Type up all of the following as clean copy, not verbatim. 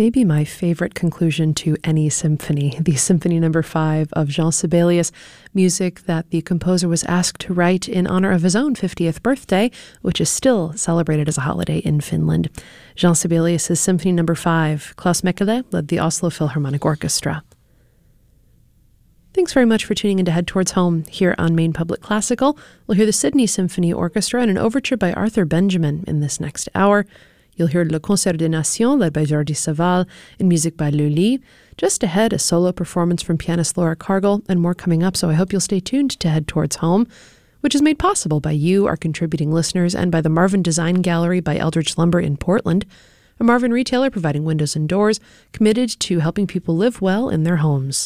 maybe my favorite conclusion to any symphony, the Symphony No. 5 of Jean Sibelius, music that the composer was asked to write in honor of his own 50th birthday, which is still celebrated as a holiday in Finland. Jean Sibelius' Symphony No. 5. Klaus Mekele led the Oslo Philharmonic Orchestra. Thanks very much for tuning in to Head Towards Home here on Maine Public Classical. We'll hear the Sydney Symphony Orchestra and an overture by Arthur Benjamin in this next hour. You'll hear Le Concert des Nations, led by Jordi Savall, and music by Lully. Just ahead, a solo performance from pianist Laura Cargill, and more coming up, so I hope you'll stay tuned to Head Towards Home, which is made possible by you, our contributing listeners, and by the Marvin Design Gallery by Eldridge Lumber in Portland, a Marvin retailer providing windows and doors, committed to helping people live well in their homes.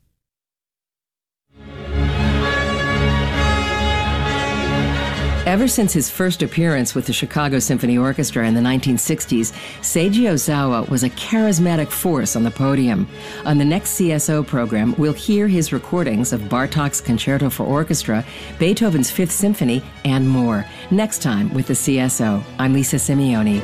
Ever since his first appearance with the Chicago Symphony Orchestra in the 1960s, Seiji Ozawa was a charismatic force on the podium. On the next CSO program, we'll hear his recordings of Bartók's Concerto for Orchestra, Beethoven's Fifth Symphony, and more. Next time with the CSO. I'm Lisa Simeone.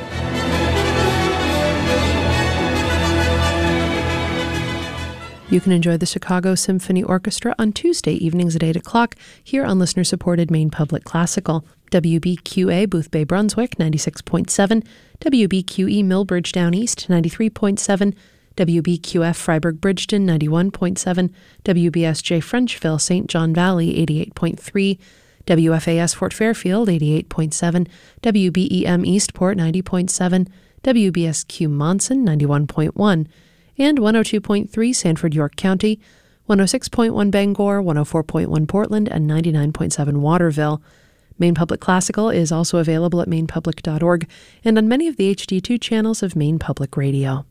You can enjoy the Chicago Symphony Orchestra on Tuesday evenings at 8 o'clock here on listener-supported Maine Public Classical. WBQA Boothbay Brunswick 96.7, WBQE Millbridge Down East 93.7, WBQF Freiburg Bridgeton 91.7, WBSJ Frenchville St. John Valley 88.3, WFAS Fort Fairfield 88.7, WBEM Eastport 90.7, WBSQ Monson 91.1, and 102.3 Sanford, York County, 106.1 Bangor, 104.1 Portland, and 99.7 Waterville. Maine Public Classical is also available at mainepublic.org and on many of the HD2 channels of Maine Public Radio.